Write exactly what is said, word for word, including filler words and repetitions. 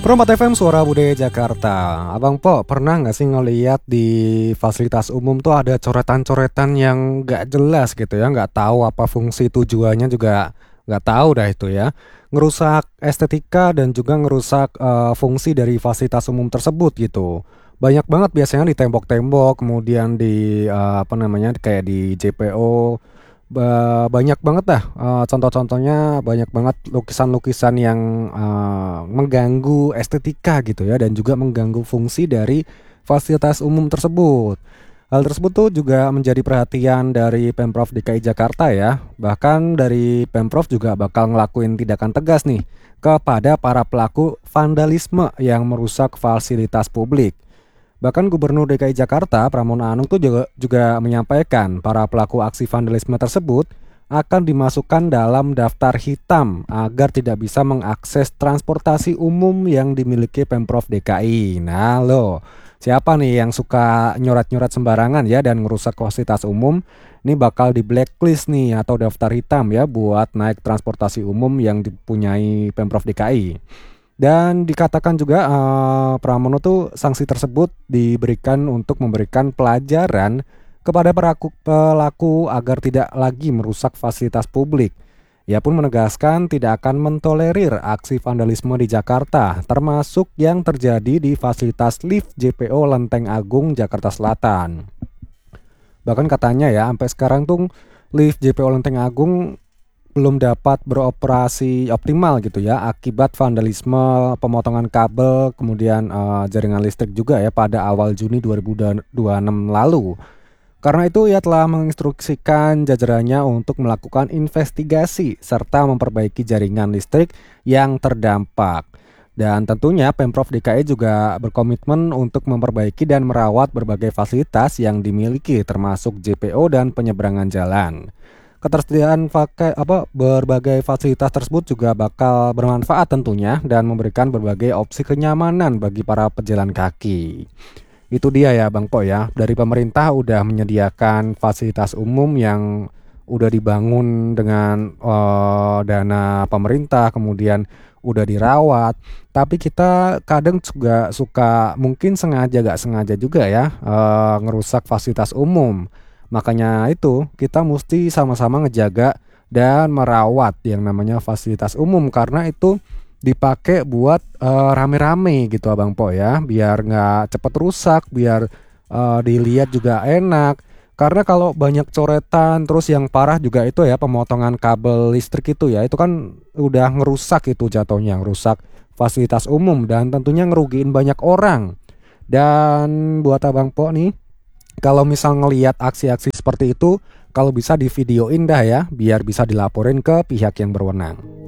Rompat F M Suara Budaya Jakarta. Abang Po, pernah nggak sih ngeliat di fasilitas umum tuh ada coretan-coretan yang nggak jelas gitu ya, nggak tahu apa fungsi tujuannya juga nggak tahu dah itu ya. Ngerusak estetika dan juga ngerusak eh, fungsi dari fasilitas umum tersebut gitu. Banyak banget biasanya di tembok-tembok, kemudian di eh, apa namanya kayak di J P O. Ba- banyak banget dah, eh, contoh-contohnya banyak banget lukisan-lukisan yang eh, mengganggu estetika gitu ya, dan juga mengganggu fungsi dari fasilitas umum tersebut. Hal tersebut tuh juga menjadi perhatian dari Pemprov D K I Jakarta ya. Bahkan dari Pemprov juga bakal ngelakuin tindakan tegas nih kepada para pelaku vandalisme yang merusak fasilitas publik. Bahkan Gubernur D K I Jakarta Pramono Anung tuh juga, juga menyampaikan para pelaku aksi vandalisme tersebut akan dimasukkan dalam daftar hitam agar tidak bisa mengakses transportasi umum yang dimiliki Pemprov D K I. Nah lo, siapa nih yang suka nyoret-nyoret sembarangan ya dan merusak fasilitas umum? Ini bakal di blacklist nih atau daftar hitam ya buat naik transportasi umum yang dipunyai Pemprov D K I. Dan dikatakan juga eh, Pramono tuh sanksi tersebut diberikan untuk memberikan pelajaran kepada pelaku, pelaku agar tidak lagi merusak fasilitas publik. Ia pun menegaskan tidak akan mentolerir aksi vandalisme di Jakarta, termasuk yang terjadi di fasilitas lift J P O Lenteng Agung, Jakarta Selatan. Bahkan katanya ya, sampai sekarang tuh lift J P O Lenteng Agung belum dapat beroperasi optimal gitu ya akibat vandalisme, pemotongan kabel, kemudian eh, jaringan listrik juga ya pada awal Juni dua ribu dua puluh enam lalu. Karena itu ia telah menginstruksikan jajarannya untuk melakukan investigasi serta memperbaiki jaringan listrik yang terdampak. Dan tentunya Pemprov D K I juga berkomitmen untuk memperbaiki dan merawat berbagai fasilitas yang dimiliki termasuk J P O dan penyeberangan jalan. Ketersediaan pakai apa berbagai fasilitas tersebut juga bakal bermanfaat tentunya dan memberikan berbagai opsi kenyamanan bagi para pejalan kaki. Itu dia ya Bang Po ya. Dari pemerintah udah menyediakan fasilitas umum yang udah dibangun dengan eh, dana pemerintah, kemudian udah dirawat. Tapi kita kadang juga suka mungkin sengaja gak sengaja juga ya eh, ngerusak fasilitas umum. Makanya itu kita mesti sama-sama ngejaga dan merawat yang namanya fasilitas umum karena itu dipakai buat eh, rame-rame gitu Abang Po ya, biar nggak cepet rusak, biar eh, dilihat juga enak. Karena kalau banyak coretan terus yang parah juga itu ya pemotongan kabel listrik itu ya, itu kan udah ngerusak itu jatuhnya, ngerusak fasilitas umum dan tentunya ngerugiin banyak orang. Dan buat Abang Po nih, kalau misal ngelihat aksi-aksi seperti itu, kalau bisa divideoin dah ya, biar bisa dilaporin ke pihak yang berwenang.